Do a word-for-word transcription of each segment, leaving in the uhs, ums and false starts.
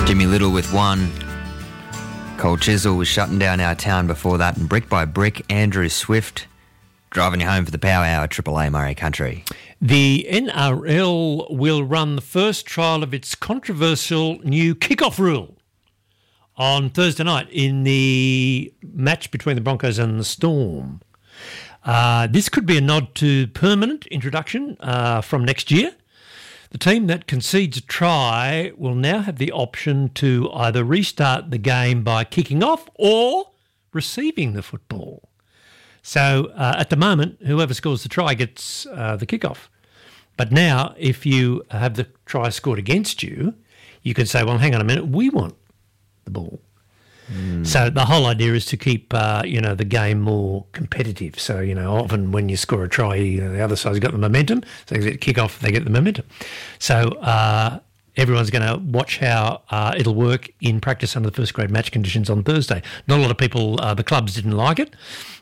Jimmy Little with one. Cole Chisel was shutting down our town before that, and brick by brick, Andrew Swift driving you home for the Power Hour, Triple A Murray Country. The N R L will run the first trial of its controversial new kickoff rule on Thursday night in the match between the Broncos and the Storm. Uh, this could be a nod to permanent introduction uh, from next year. The team that concedes a try will now have the option to either restart the game by kicking off or receiving the football. So uh, at the moment, whoever scores the try gets uh, the kickoff. But now, if you have the try scored against you, you can say, well, hang on a minute, we want the ball. Mm. So the whole idea is to keep, uh, you know, the game more competitive. So, you know, often when you score a try, you know, the other side's got the momentum. So they get kick off, they get the momentum. So uh, everyone's going to watch how uh, it'll work in practice under the first grade match conditions on Thursday. Not a lot of people, uh, the clubs didn't like it.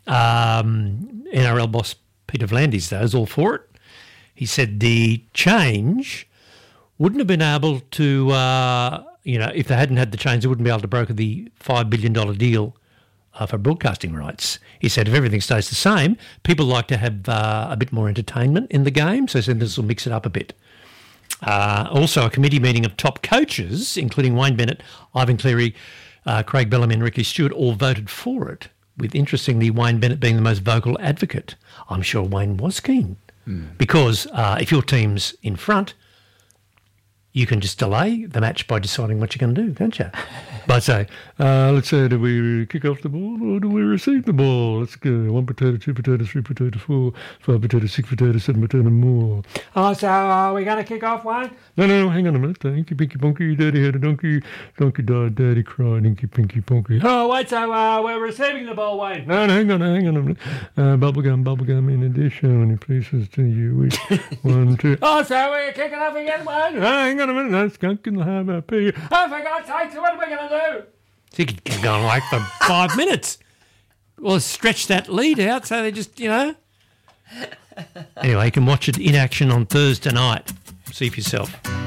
Um, N R L boss Peter V'landys, though, is all for it. He said the change wouldn't have been able to... Uh, You know, if they hadn't had the change, they wouldn't be able to broker the five billion dollars deal uh, for broadcasting rights. He said if everything stays the same, people like to have uh, a bit more entertainment in the game, so he said this will mix it up a bit. Uh, also, a committee meeting of top coaches, including Wayne Bennett, Ivan Cleary, uh, Craig Bellamy and Ricky Stewart, all voted for it, with, interestingly, Wayne Bennett being the most vocal advocate. I'm sure Wayne was keen, mm. because uh, if your team's in front, you can just delay the match by deciding what you're going to do, can't you? By say, uh, let's say, do we kick off the ball or do we receive the ball? Let's go. One potato, two potatoes, three potatoes, four, five potatoes, six potatoes, seven potatoes, more. Oh, so are we going to kick off one? No, no, hang on a minute. Inky, pinky, punky, daddy had a donkey. Donkey died, daddy cried, inky, pinky, punky. Oh, wait, so uh, we're receiving the ball, Wayne? No, no, hang on, hang on a minute. Uh, bubblegum, bubblegum in addition. When he pleases to you. We, one, two. Oh, so we're kicking off again, Wayne? Oh, hang on a minute. No, skunk in the harbour. Oh, for God's sake, so what are we going to do? So you could keep going like for five minutes. Well, stretch that lead out so they just, you know. Anyway, you can watch it in action on Thursday night. See for yourself.